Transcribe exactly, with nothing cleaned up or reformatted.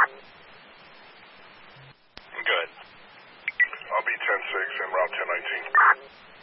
Good. I'll be ten six and route ten nineteen.